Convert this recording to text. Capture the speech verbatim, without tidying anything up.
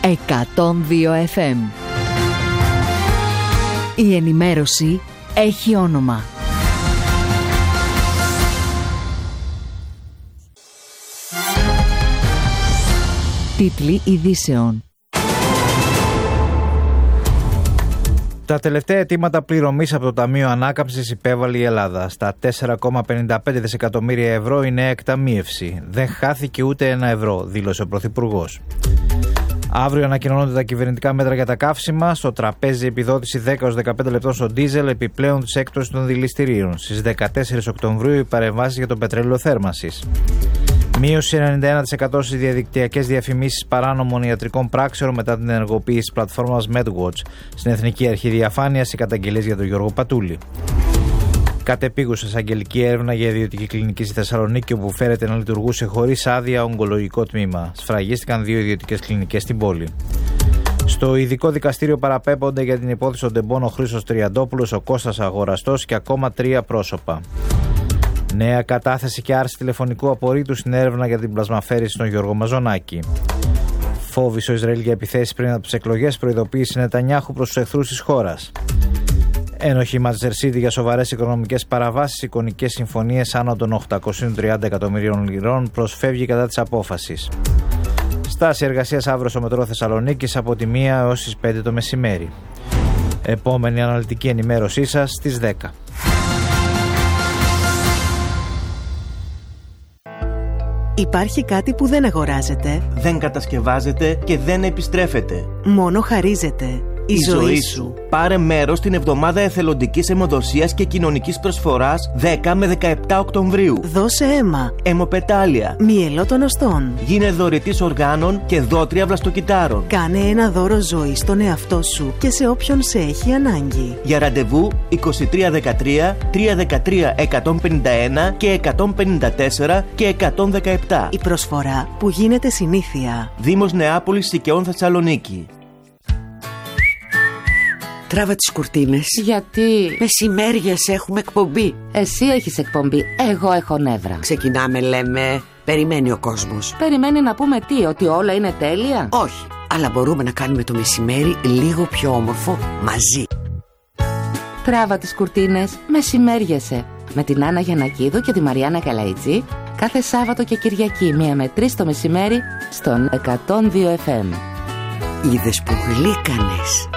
εκατόν δύο εφ εμ. Η ενημέρωση έχει όνομα. Τίτλοι ειδήσεων. Τα τελευταία αιτήματα πληρωμής από το Ταμείο Ανάκαμψης υπέβαλε η Ελλάδα. Στα τέσσερα κόμμα πενήντα πέντε δισεκατομμύρια ευρώ η νέα εκταμείευση. Δεν χάθηκε ούτε ένα ευρώ, δήλωσε ο Πρωθυπουργός. Αύριο ανακοινώνονται τα κυβερνητικά μέτρα για τα καύσιμα. Στο τραπέζι επιδότηση δέκα έως δεκαπέντε λεπτών στο ντίζελ, επιπλέον της έκπτωσης των δηληστηρίων. Στις δεκατέσσερις Οκτωβρίου οι παρεμβάσεις για το πετρέλαιο θέρμανσης. Μείωση ενενήντα ένα τοις εκατό στις διαδικτυακές διαφημίσεις παράνομων ιατρικών πράξεων μετά την ενεργοποίηση της πλατφόρμας MedWatch. Στην Εθνική Αρχή Διαφάνειας οι καταγγελίες για τον Γιώργο Πατούλη. Κατεπίγουσα εισαγγελική έρευνα για ιδιωτική κλινική στη Θεσσαλονίκη, όπου φέρεται να λειτουργούσε χωρίς άδεια ογκολογικό τμήμα. Σφραγίστηκαν δύο ιδιωτικές κλινικές στην πόλη. Στο ειδικό δικαστήριο παραπέμπονται για την υπόθεση των τεμπών ο Χρήστος Τριαντόπουλος, ο Κώστας Αγοραστός και ακόμα τρία πρόσωπα. Νέα κατάθεση και άρση τηλεφωνικού απορρίτου στην έρευνα για την πλασμαφέρηση στον Γιώργο Μαζονάκη. Φόβοι στο Ισραήλ για επιθέσεις πριν από τις εκλογές, προειδοποίηση Νετανιάχου προς τους εχθρούς της χώρας. Ένοχη Manchester City για σοβαρές οικονομικές παραβάσεις, εικονικές συμφωνίες άνω των οκτακόσιων τριάντα εκατομμυρίων λιρών, προσφεύγει κατά της απόφασης. Στάση εργασίας αύριο στο μετρό Θεσσαλονίκης από τη μία έως τις πέντε το μεσημέρι. Επόμενη αναλυτική ενημέρωσή σας στις δέκα. Υπάρχει κάτι που δεν αγοράζεται, δεν κατασκευάζεται και δεν επιστρέφεται. Μόνο χαρίζεται. Η, Η ζωή, ζωή σου. σου. Πάρε μέρος στην εβδομάδα εθελοντικής αιμοδοσίας και κοινωνικής προσφοράς δέκα με δεκαεπτά Οκτωβρίου. Δώσε αίμα. Αιμοπετάλια. Μυελό των οστών. Γίνε δωρητής οργάνων και δότρια βλαστοκυτάρων. Κάνε ένα δώρο ζωή στον εαυτό σου και σε όποιον σε έχει ανάγκη. Για ραντεβού είκοσι τρία δεκατρία, τριακόσια δεκατρία, εκατόν πενήντα ένα και εκατόν πενήντα τέσσερα και εκατόν δεκαεπτά. Η προσφορά που γίνεται συνήθεια. Δήμος Νεάπολης Σικαιών Θεσσαλονίκη. Τράβα τις κουρτίνες. Γιατί? Μεσημέριες έχουμε εκπομπή. Εσύ έχεις εκπομπή, εγώ έχω νεύρα. Ξεκινάμε, λέμε. Περιμένει ο κόσμος. Περιμένει να πούμε τι, ότι όλα είναι τέλεια? Όχι, αλλά μπορούμε να κάνουμε το μεσημέρι λίγο πιο όμορφο μαζί. Τράβα τις κουρτίνες, μεσημέριεσαι. Με την Άννα Γιαννακίδου και τη Μαριάννα Καλαϊτζή. Κάθε Σάββατο και Κυριακή, μία με τρεις το μεσημέρι, στον εκατόν δύο εφ εμ. Είδες που γλύκανες.